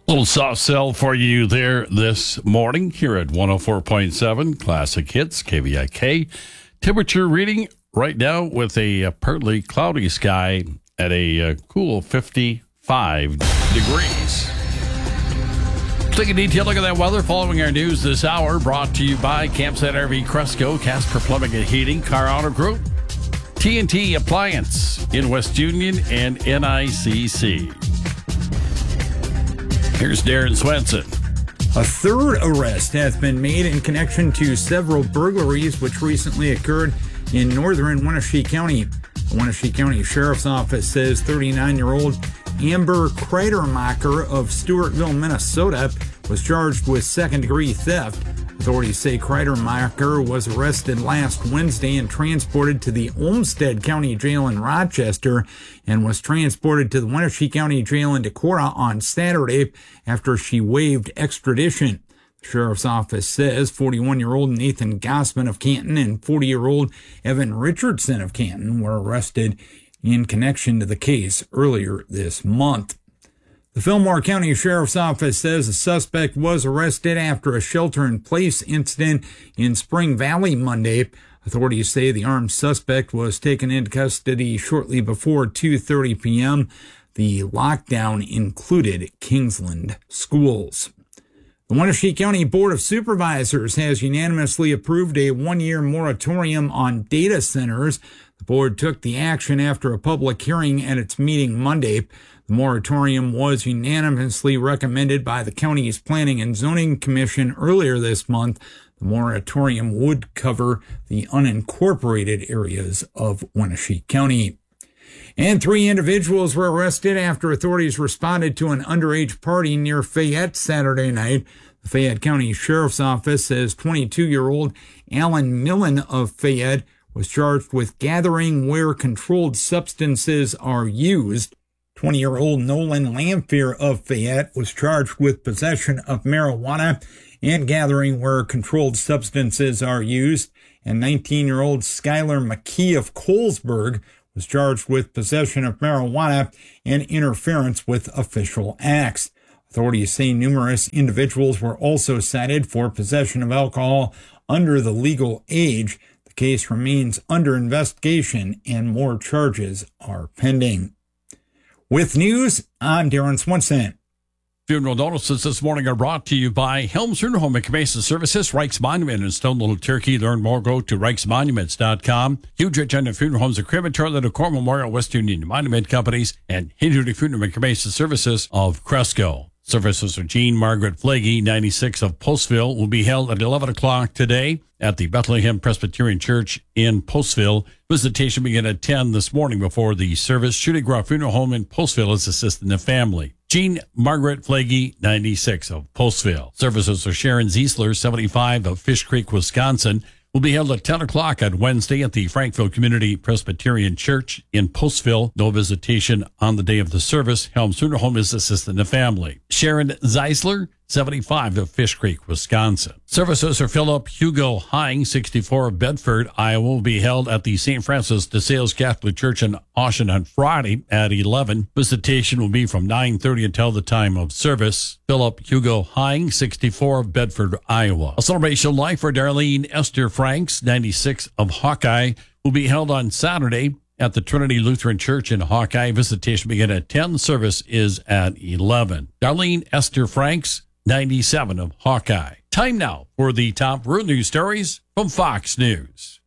Little soft sell for you there this morning here at 104.7 Classic Hits, KVIK. Temperature reading right now with a partly cloudy sky at a cool 55 degrees. Take a detailed look at that weather following our news this hour, brought to you by Campsite RV Cresco, Casper Plumbing and Heating, Car Auto Group, TNT Appliance in West Union, and NICC. Here's Darren Swenson. A third arrest has been made in connection to several burglaries which recently occurred in northern Wenatchee County. The Wenatchee County Sheriff's Office says 39-year-old Amber Kreidermacher of Stewartville, Minnesota, was charged with second-degree theft. Authorities say Kreidermacher was arrested last Wednesday and transported to the Olmsted County Jail in Rochester and was transported to the Wenatchee County Jail in Decorah on Saturday after she waived extradition. The Sheriff's Office says 41-year-old Nathan Gossman of Canton and 40-year-old Evan Richardson of Canton were arrested in connection to the case earlier this month. The Fillmore County Sheriff's Office says a suspect was arrested after a shelter-in-place incident in Spring Valley Monday. Authorities say the armed suspect was taken into custody shortly before 2:30 p.m. The lockdown included Kingsland schools. The Wenatchee County Board of Supervisors has unanimously approved a one-year moratorium on data centers. The board took the action after a public hearing at its meeting Monday. The moratorium was unanimously recommended by the county's Planning and Zoning Commission earlier this month. The moratorium would cover the unincorporated areas of Wenatchee County. And 3 individuals were arrested after authorities responded to an underage party near Fayette Saturday night. The Fayette County Sheriff's Office says 22-year-old Alan Millen of Fayette was charged with gathering where controlled substances are used. 20-year-old Nolan Lamphere of Fayette was charged with possession of marijuana and gathering where controlled substances are used. And 19-year-old Skylar McKee of Colesburg was charged with possession of marijuana and interference with official acts. Authorities say numerous individuals were also cited for possession of alcohol under the legal age. The case remains under investigation and more charges are pending. With news, I'm Darren Swenson. Funeral notices this morning are brought to you by Helms Funeral Home and Cremation Services, Reichs Monument in Stone Little Turkey. Learn more, go to reichsmonuments.com. Huge Agenda Funeral Homes and Crematory, the Decor Memorial, West Union Monument Companies, and Hindu Funeral and Cremation Services of Cresco. Services of Jean Margaret Flagey, 96 of Postville, will be held at 11 o'clock today at the Bethlehem Presbyterian Church in Postville. Visitation began at 10 this morning before the service. Shooting Grove Funeral Home in Postville is assisting the family. Jean Margaret Flagey, 96 of Postville. Services of Sharon Ziesler, 75 of Fish Creek, Wisconsin, will be held at 10 o'clock on Wednesday at the Frankville Community Presbyterian Church in Postville. No visitation on the day of the service. Helms Funeral Home is assisting the family. Sharon Zeisler, 75 of Fish Creek, Wisconsin. Services for Philip Hugo Hine, 64 of Bedford, Iowa, will be held at the St. Francis de Sales Catholic Church in Ocean on Friday at 11. Visitation will be from 9:30 until the time of service. Philip Hugo Hine, 64 of Bedford, Iowa. A celebration of life for Darlene Esther Franks, 96 of Hawkeye, will be held on Saturday at the Trinity Lutheran Church in Hawkeye. Visitation begin at 10. Service is at 11. Darlene Esther Franks, 97 of Hawkeye. Time now for the top rural news stories from Fox News.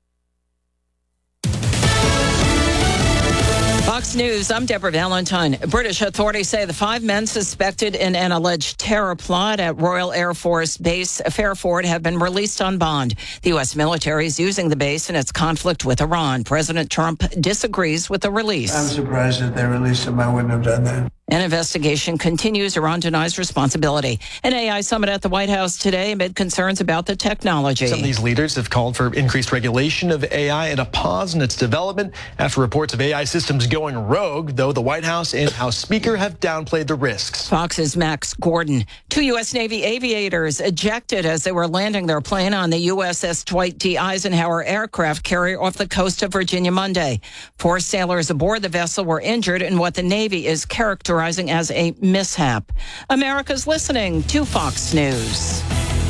Fox News, I'm Deborah Valentine. British authorities say the 5 men suspected in an alleged terror plot at Royal Air Force Base Fairford have been released on bond. The U.S. military is using the base in its conflict with Iran. President Trump disagrees with the release. I'm surprised that they released them. I wouldn't have done that. An investigation continues. Iran denies responsibility. An AI summit at the White House today amid concerns about the technology. Some of these leaders have called for increased regulation of AI and a pause in its development after reports of AI systems going going rogue, though the White House and House Speaker have downplayed the risks. Fox's Max Gordon. 2 U.S. Navy aviators ejected as they were landing their plane on the USS Dwight D. Eisenhower aircraft carrier off the coast of Virginia Monday. 4 sailors aboard the vessel were injured in what the Navy is characterizing as a mishap. America's listening to Fox News.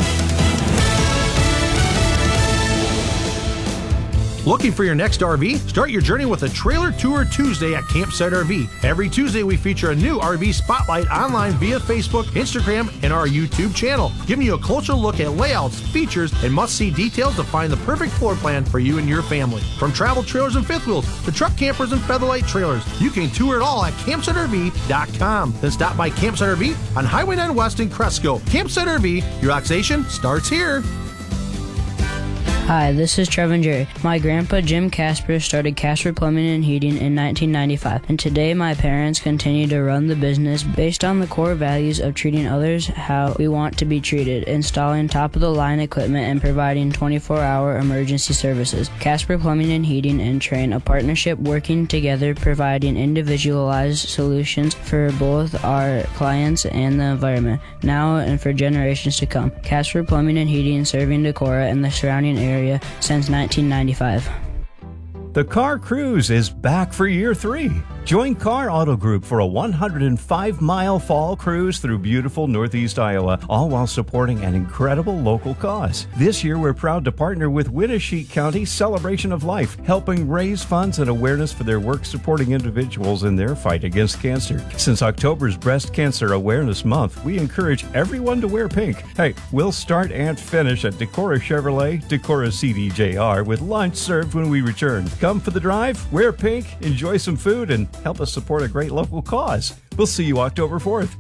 Looking for your next RV? Start your journey with a Trailer Tour Tuesday at Campsite RV. Every Tuesday, we feature a new RV spotlight online via Facebook, Instagram, and our YouTube channel, giving you a closer look at layouts, features, and must-see details to find the perfect floor plan for you and your family. From travel trailers and fifth wheels to truck campers and featherlight trailers, you can tour it all at CampsiteRV.com. Then stop by Campsite RV on Highway 9 West in Cresco. Campsite RV, your relaxation starts here. Hi, this is Trevin Jerry. My grandpa Jim Casper started Casper Plumbing and Heating in 1995, and today my parents continue to run the business based on the core values of treating others how we want to be treated, installing top-of-the-line equipment, and providing 24-hour emergency services. Casper Plumbing and Heating and Train, a partnership working together providing individualized solutions for both our clients and the environment, now and for generations to come. Casper Plumbing and Heating, serving Decorah and the surrounding area since 1995. The Car Cruise is back for year 3. Join Car Auto Group for a 105-mile fall cruise through beautiful Northeast Iowa, all while supporting an incredible local cause. This year, we're proud to partner with Winneshiek County Celebration of Life, helping raise funds and awareness for their work supporting individuals in their fight against cancer. Since October's Breast Cancer Awareness Month, we encourage everyone to wear pink. Hey, we'll start and finish at Decorah Chevrolet, Decorah CDJR, with lunch served when we return. Come for the drive, wear pink, enjoy some food, and help us support a great local cause. We'll see you October 4th.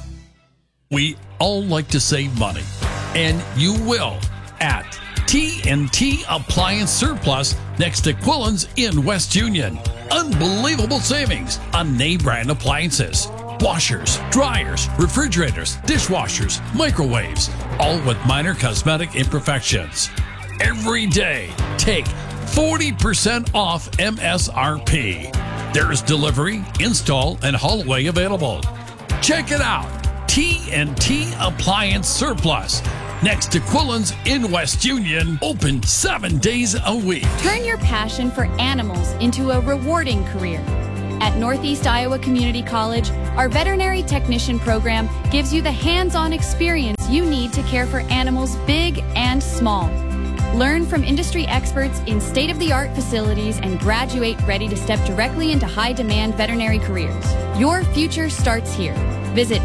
We all like to save money, and you will at TNT Appliance Surplus next to Quillen's in West Union. Unbelievable savings on name brand appliances. Washers, dryers, refrigerators, dishwashers, microwaves, all with minor cosmetic imperfections. Every day, take 40% off MSRP. There's delivery, install, and haul away available. Check it out. TNT Appliance Surplus. Next to Quillen's in West Union. Open 7 days a week. Turn your passion for animals into a rewarding career. At Northeast Iowa Community College, our veterinary technician program gives you the hands-on experience you need to care for animals big and small. Learn from industry experts in state-of-the-art facilities and graduate ready to step directly into high-demand veterinary careers. Your future starts here. Visit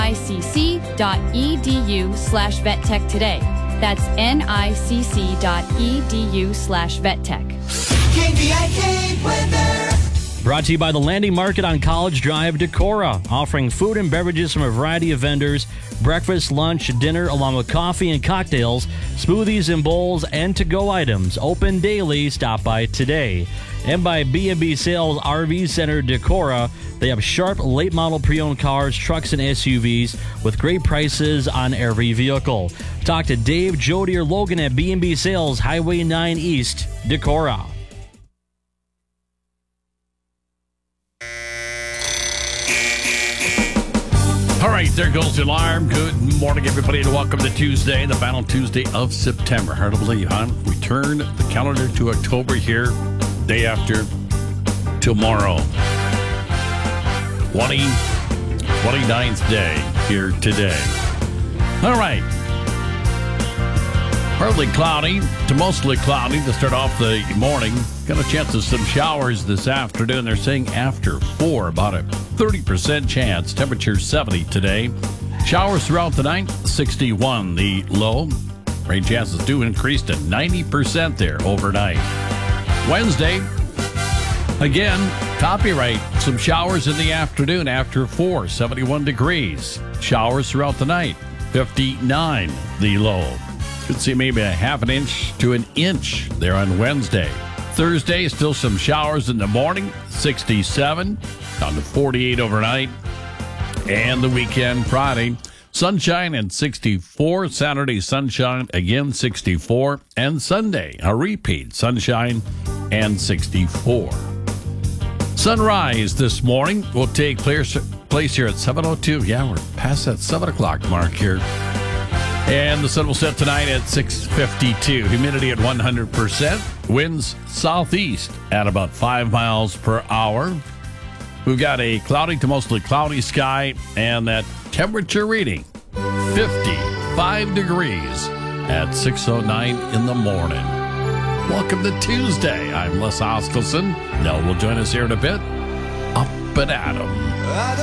nicc.edu/vettech today. That's nicc.edu/vettech. KVIK weather. Brought to you by the Landing Market on College Drive, Decorah, offering food and beverages from a variety of vendors, breakfast, lunch, dinner, along with coffee and cocktails, smoothies and bowls, and to-go items. Open daily. Stop by today. And by B&B Sales RV Center, Decorah. They have sharp, late-model pre-owned cars, trucks, and SUVs with great prices on every vehicle. Talk to Dave, Jody, or Logan at B&B Sales, Highway 9 East, Decorah. All right, there goes the alarm. Good morning, everybody, and welcome to Tuesday, the final Tuesday of September. Hard to believe, huh? We turn the calendar to October here, day after tomorrow. 29th day here today. All right. Partly cloudy to mostly cloudy to start off the morning. Got a chance of some showers this afternoon. They're saying after 4, about a 30% chance. Temperature 70 today. Showers throughout the night, 61 the low. Rain chances do increase to 90% there overnight. Wednesday, again, copyright. Some showers in the afternoon after 4, 71 degrees. Showers throughout the night, 59 the low. Could see maybe a half an inch to an inch there on Wednesday. Thursday, still some showers in the morning, 67, down to 48 overnight. And the weekend, Friday, sunshine and 64. Saturday, sunshine, again 64. And Sunday, a repeat, sunshine and 64. Sunrise this morning will take place here at 7:02. Yeah, we're past that 7 o'clock mark here. And the sun will set tonight at 6:52. Humidity at 100%. Winds southeast at about 5 miles per hour. We've got a cloudy to mostly cloudy sky, and that temperature reading 55 degrees at 6:09 in the morning. Welcome to Tuesday. I'm Les Hoskelson. Nell will join us here in a bit. Up and at 'em.